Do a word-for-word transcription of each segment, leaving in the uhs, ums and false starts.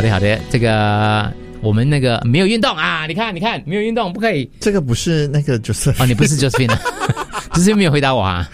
的好的，这个我们那个没有运动啊，你看你看没有运动不可以。 这个不是那个 Josephine 哦，你不是 Josephine 啊Josephine 没有回答我啊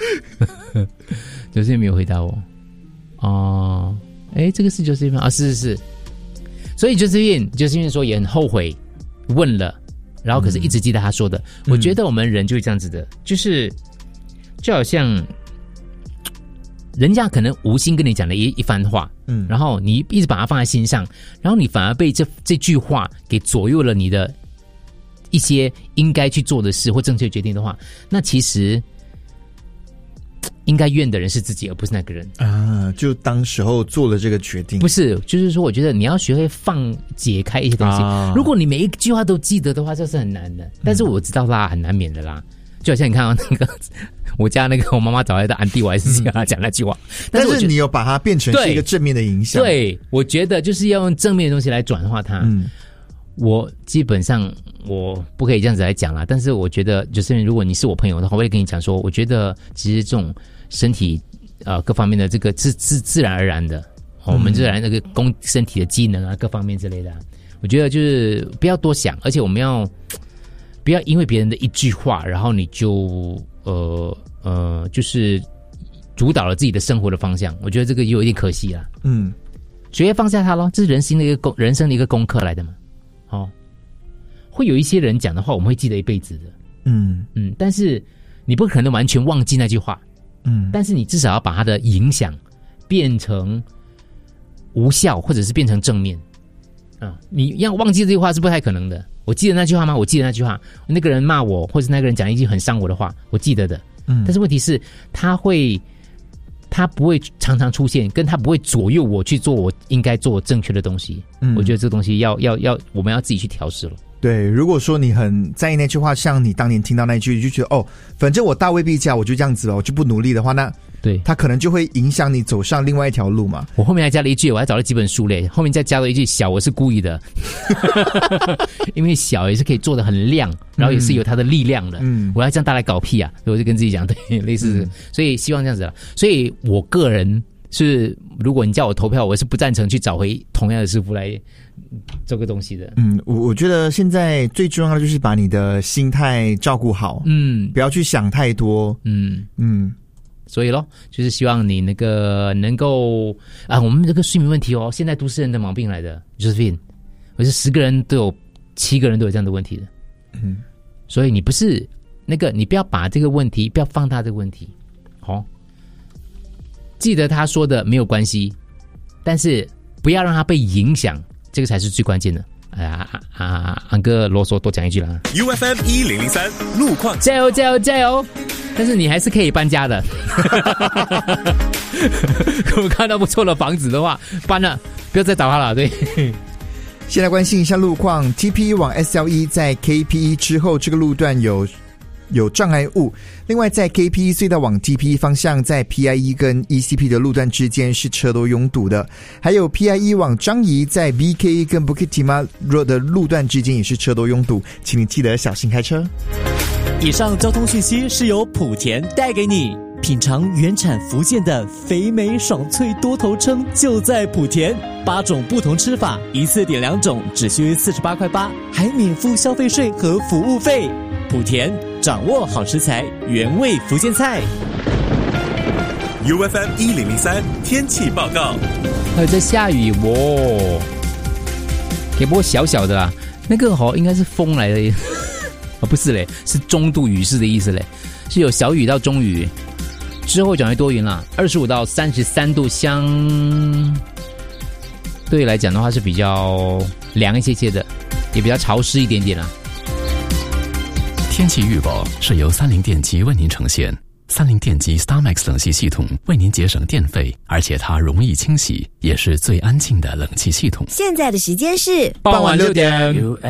Josephine 没有回答我哦，哎，这个是 Josephine 啊，是是是，所以 Josephine Josephine 说也很后悔问了，然后可是一直记得他说的、嗯、我觉得我们人就是这样子的，就是就好像人家可能无心跟你讲了一一番话，嗯，然后你一直把它放在心上，然后你反而被这这句话给左右了你的一些应该去做的事或正确决定的话，那其实应该怨的人是自己，而不是那个人啊。就当时候做了这个决定， 不是，就是说，我觉得你要学会放解开一些东西。啊、如果你每一句话都记得的话，这是很难的。但是我知道啦，很难免的啦。就好像你看到那个我家那个我妈妈找来的安迪，我还是叫她讲那句话。嗯、 但是你有把它变成是一个正面的影响。 对，我觉得就是要用正面的东西来转化它。嗯，我基本上我不可以这样子来讲啦，但是我觉得就是如果你是我朋友的话，我会跟你讲说，我觉得其实这种身体呃各方面的这个是自自然而然的、哦，我们自然那个供身体的机能啊各方面之类的、啊，我觉得就是不要多想，而且我们要不要因为别人的一句话，然后你就呃呃就是主导了自己的生活的方向，我觉得这个有一点可惜啦。嗯，学会放下它咯，这是人生的一个功人生的一个功课来的嘛。哦，会有一些人讲的话，我们会记得一辈子的。嗯嗯，但是你不可能完全忘记那句话。嗯，但是你至少要把它的影响变成无效，或者是变成正面。啊，你要忘记这句话是不太可能的。我记得那句话吗？我记得那句话。那个人骂我，或者那个人讲一句很伤我的话，我记得的。嗯，但是问题是，他会，他不会常常出现，跟他不会左右我去做我应该做正确的东西。嗯，我觉得这个东西要要要，我们要自己去调试了。 对，如果说你很在意那句话，像你当年听到那句，就觉得哦，反正我大未必加，我就这样子了，我就不努力的话，那对他可能就会影响你走上另外一条路嘛。 我后面还加了一句，我还找了几本书嘞，后面再加了一句小，我是故意的，因为小也是可以做得很亮，然后也是有它的力量的。嗯，我要这样大来搞屁啊，所以我就跟自己讲，对，类似、嗯，所以希望这样子了。所以我个人是，如果你叫我投票，我是不赞成去找回同样的师傅来这个东西的。 嗯，我我觉得现在最重要的就是把你的心态照顾好，嗯，不要去想太多，嗯嗯。所以咯，就是希望你那个能够啊，我们这个睡眠问题哦，现在都市人的毛病来的 ，Josephine， 我是十个人都有七个人都有这样的问题的，嗯，所以你不是那个，你不要把这个问题，不要放大这个问题，好、哦，记得他说的没有关系，但是不要让他被影响，这个才是最关键的。哎呀啊，安哥啰嗦多讲一句啦。 U F M 一零零三路况， 加油加油加油！但是你还是可以搬家的。如果看到不错的房子的话，搬了，不要再找他了。对。 先来关心一下路况 ，T P E 往 S L E 在 K P E 之后，这个路段有有障碍物。另外，在 K P E 隧道往 T P E 方向，在 P I E 跟 E C P 的路段之间是车都拥堵的。还有 P I E 往樟宜，在 B K E 跟 Bukit Timah Road 的路段之间也是车都拥堵，请你记得小心开车。 以上交通讯息是由莆田带给你。品尝原产福建的肥美爽脆多头称，就在莆田。八种不同吃法，一次点两种，只需四十八块八，还免付消费税和服务费。莆田掌握好食材，原味福建菜。 U F M 一零零三天气报告。 还有在下雨哦，也不过小小的啦。那个哦，应该是风来的，哦不是嘞，是中度雨势的意思嘞，是有小雨到中雨。之后转为多云啦，二十五到三十三度，相对来讲的话是比较凉一些些的，也比较潮湿一点点啦。 天气预报是由三菱电机为您呈现。三菱电机 StarMax 冷气系统为您节省电费，而且它容易清洗，也是最安静的冷气系统。 现在的时间是傍晚六点。